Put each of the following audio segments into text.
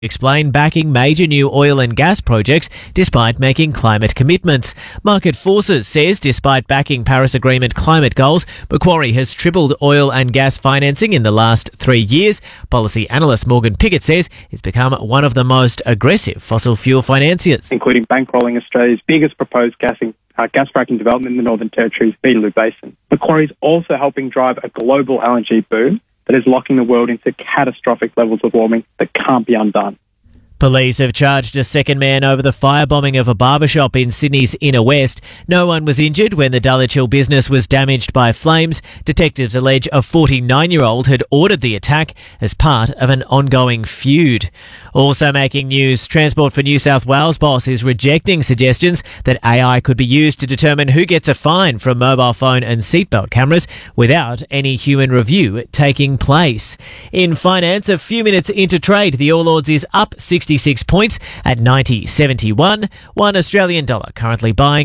explain backing major new oil and gas projects despite making climate commitments. Market Forces says despite backing Paris Agreement climate goals, Macquarie has tripled oil and gas financing in the last 3 years. Policy analyst Morgan Pickett says it's become one of the most aggressive fossil fuel financiers, including bankrolling Australia's biggest proposed gas fracking development in the Northern Territory's Beetaloo Basin. Macquarie is also helping drive a global LNG boom that is locking the world into catastrophic levels of warming that can't be undone. Police have charged a second man over the firebombing of a barbershop in Sydney's Inner West. No one was injured when the Dulwich Hill business was damaged by flames. Detectives allege a 49-year-old had ordered the attack as part of an ongoing feud. Also making news, Transport for New South Wales boss is rejecting suggestions that AI could be used to determine who gets a fine from mobile phone and seatbelt cameras without any human review taking place. In finance, a few minutes into trade, the All Ords is up 66 points at 90.71. One Australian dollar currently buying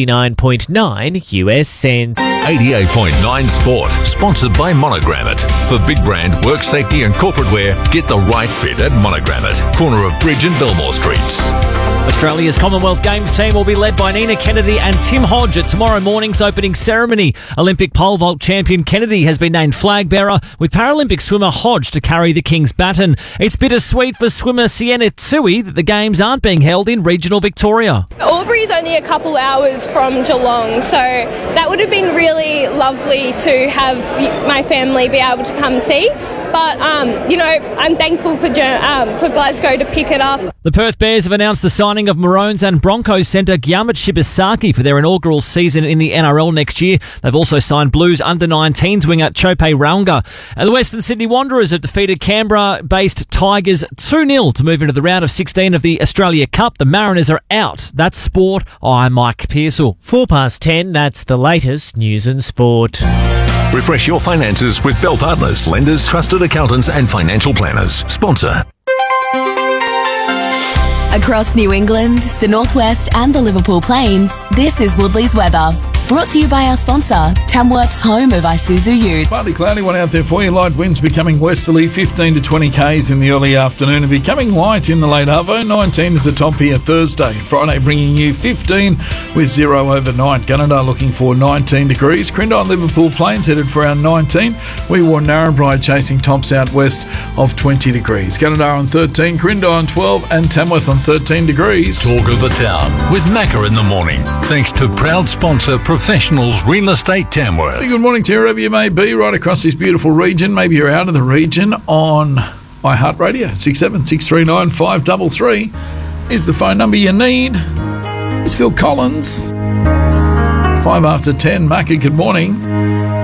69.9 US cents. 88.9 Sport, sponsored by Monogrammet. For big brand, work safety and corporate wear, get the right fit at Monogrammet, corner of Bridge and Belmore Streets. Australia's Commonwealth Games team will be led by Nina Kennedy and Tim Hodge at tomorrow morning's opening ceremony. Olympic pole vault champion Kennedy has been named flag bearer, with Paralympic swimmer Hodge to carry the King's baton. It's bittersweet for swimmer Sienna Tui that the Games aren't being held in regional Victoria. Albury's only a couple hours from Geelong, so that would have been really lovely to have my family be able to come see. But, I'm thankful for Glasgow to pick it up. The Perth Bears have announced the signing of Maroons and Broncos centre Gyamut Shibasaki for their inaugural season in the NRL next year. They've also signed Blues under-19s winger Chope Raunga. And the Western Sydney Wanderers have defeated Canberra-based Tigers 2-0 to move into the round of 16 of the Australia Cup. The Mariners are out. That's sport. I'm Mike Pearsall. 10:04, that's the latest news and sport. Refresh your finances with Bell Partners, lenders, trusted accountants and financial planners. Sponsor. Across New England, the Northwest and the Liverpool Plains, this is Woodley's weather. Brought to you by our sponsor, Tamworth's home of Isuzu Utes. Partly cloudy one out there for you. Light winds becoming westerly, 15 to 20 k's in the early afternoon and becoming light in the late arvo. 19 is the top here Thursday. Friday bringing you 15 with 0 overnight. Gunnedah looking for 19 degrees. Crindon and Liverpool Plains headed for around 19. We wore Narrabri chasing tops out west of 20 degrees. Gunnedah on 13, Crindon on 12 and Tamworth on 13 degrees. Talk of the town with Macca in the morning. Thanks to proud sponsor Professionals Real Estate Tamworth. Hey, good morning to you, wherever you may be, right across this beautiful region. Maybe you're out of the region on iHeartRadio. 67639 533 is the phone number you need. It's Phil Collins. 5 after 10. Macca, good morning.